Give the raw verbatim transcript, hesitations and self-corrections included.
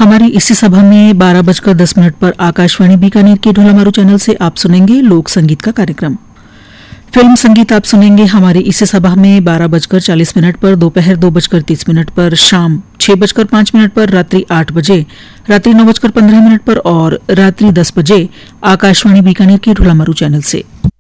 हमारी इसी सभा में बारह बजकर दस मिनट पर आकाशवाणी बीकानेर के ढोलामारू चैनल से आप सुनेंगे लोक संगीत का कार्यक्रम। फिल्म संगीत आप सुनेंगे हमारी इसी सभा में बारह बजकर चालीस मिनट पर, दोपहर दो बजकर तीस मिनट पर, शाम छह बजकर पांच मिनट पर, रात्रि आठ बजे, रात्रि नौ बजकर पंद्रह मिनट पर और रात्रि दस बजे आकाशवाणी बीकानेर के ढोलामारू चैनल से।